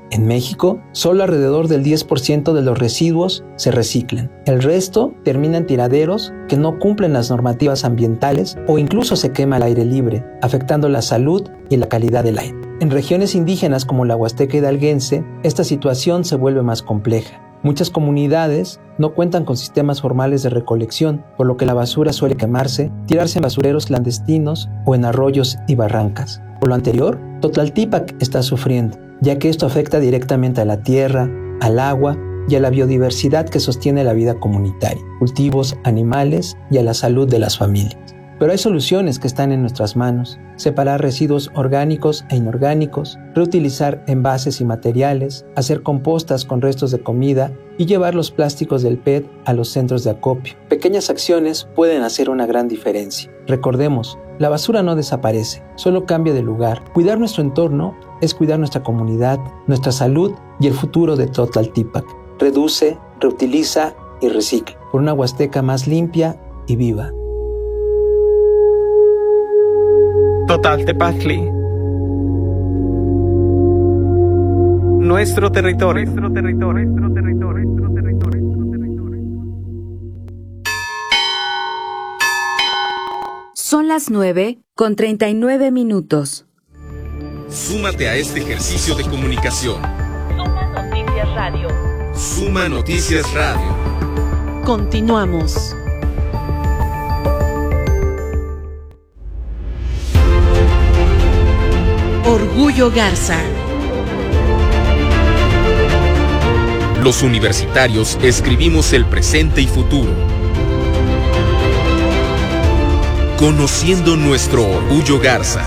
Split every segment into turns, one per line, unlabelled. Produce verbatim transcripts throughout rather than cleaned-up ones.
En México, solo alrededor del diez por ciento de los residuos se reciclan. El resto termina en tiraderos que no cumplen las normativas ambientales o incluso se quema al aire libre, afectando la salud y la calidad del aire. En regiones indígenas como la Huasteca hidalguense, esta situación se vuelve más compleja. Muchas comunidades no cuentan con sistemas formales de recolección, por lo que la basura suele quemarse, tirarse en basureros clandestinos o en arroyos y barrancas. Por lo anterior, Totlaltípac está sufriendo, ya que esto afecta directamente a la tierra, al agua y a la biodiversidad que sostiene la vida comunitaria, cultivos, animales y a la salud de las familias. Pero hay soluciones que están en nuestras manos: separar residuos orgánicos e inorgánicos, reutilizar envases y materiales, hacer compostas con restos de comida y llevar los plásticos del P E T a los centros de acopio. Pequeñas acciones pueden hacer una gran diferencia. Recordemos, la basura no desaparece, solo cambia de lugar. Cuidar nuestro entorno es cuidar nuestra comunidad, nuestra salud y el futuro de Totlaltípac. Reduce, reutiliza y recicla por una Huasteca más limpia y viva.
Totaltepazli. Nuestro territorio. Nuestro territorio. Nuestro territorio. Nuestro territorio. Nuestro territorio.
Son las nueve con treinta y nueve minutos.
Súmate a este ejercicio de comunicación.
Suma Noticias Radio.
Suma Noticias Radio.
Continuamos. Orgullo Garza.
Los universitarios escribimos el presente y futuro. Conociendo nuestro orgullo Garza.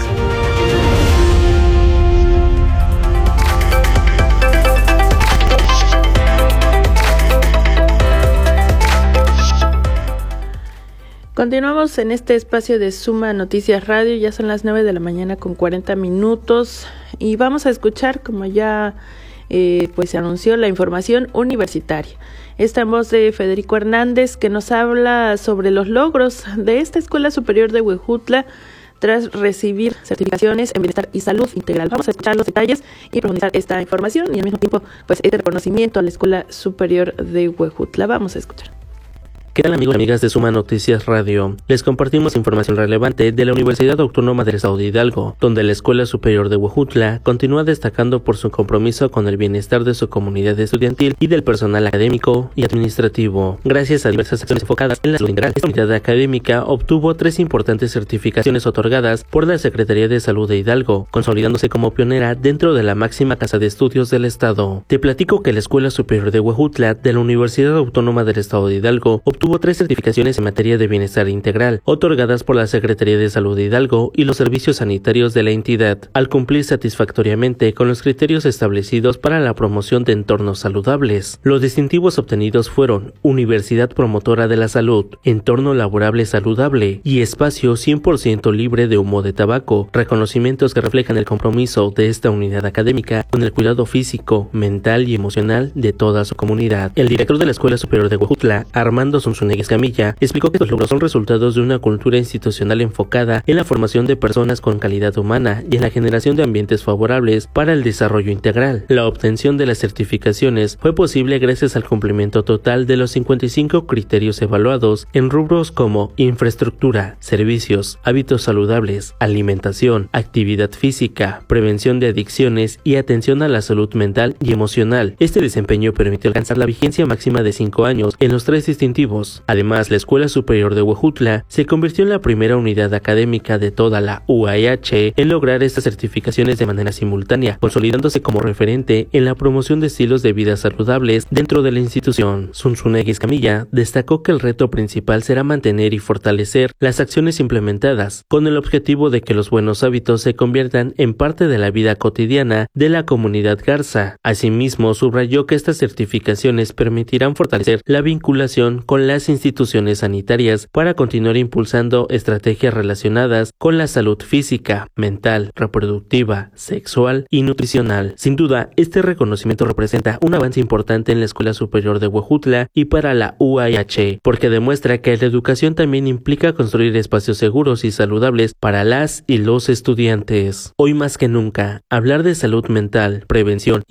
Continuamos en este espacio de Suma Noticias Radio. Ya son las nueve de la mañana con cuarenta minutos y vamos a escuchar, como ya eh, pues se anunció, la información universitaria. Esta en voz de Federico Hernández, que nos habla sobre los logros de esta Escuela Superior de Huejutla tras recibir certificaciones en bienestar y salud integral. Vamos a escuchar los detalles y profundizar esta información y al mismo tiempo pues este reconocimiento a la Escuela Superior de Huejutla. Vamos a escuchar.
¿Qué tal, amigos y amigas de Suma Noticias Radio? Les compartimos información relevante de la Universidad Autónoma del Estado de Hidalgo, donde la Escuela Superior de Huejutla continúa destacando por su compromiso con el bienestar de su comunidad estudiantil y del personal académico y administrativo. Gracias a diversas acciones enfocadas en la salud integral, esta unidad académica obtuvo tres importantes certificaciones otorgadas por la Secretaría de Salud de Hidalgo, consolidándose como pionera dentro de la máxima casa de estudios del Estado. Te platico que la Escuela Superior de Huejutla de la Universidad Autónoma del Estado de Hidalgo obtuvo Tuvo tres certificaciones en materia de bienestar integral, otorgadas por la Secretaría de Salud de Hidalgo y los servicios sanitarios de la entidad, al cumplir satisfactoriamente con los criterios establecidos para la promoción de entornos saludables. Los distintivos obtenidos fueron Universidad Promotora de la Salud, Entorno Laborable Saludable y Espacio cien por ciento libre de humo de tabaco, reconocimientos que reflejan el compromiso de esta unidad académica con el cuidado físico, mental y emocional de toda su comunidad. El director de la Escuela Superior de Huejutla, Armando Zunzunegui Escamilla, explicó que estos logros son resultados de una cultura institucional enfocada en la formación de personas con calidad humana y en la generación de ambientes favorables para el desarrollo integral. La obtención de las certificaciones fue posible gracias al cumplimiento total de los cincuenta y cinco criterios evaluados en rubros como infraestructura, servicios, hábitos saludables, alimentación, actividad física, prevención de adicciones y atención a la salud mental y emocional. Este desempeño permitió alcanzar la vigencia máxima de cinco años en los tres distintivos. Además, la Escuela Superior de Huejutla se convirtió en la primera unidad académica de toda la U A H en lograr estas certificaciones de manera simultánea, consolidándose como referente en la promoción de estilos de vida saludables dentro de la institución. Zunzunegui Escamilla destacó que el reto principal será mantener y fortalecer las acciones implementadas, con el objetivo de que los buenos hábitos se conviertan en parte de la vida cotidiana de la comunidad garza. Asimismo, subrayó que estas certificaciones permitirán fortalecer la vinculación con las instituciones sanitarias para continuar impulsando estrategias relacionadas con la salud física, mental, reproductiva, sexual y nutricional. Sin duda, este reconocimiento representa un avance importante en la Escuela Superior de Huejutla y para la U A H, porque demuestra que la educación también implica construir espacios seguros y saludables para las y los estudiantes. Hoy más que nunca, hablar de salud mental, prevención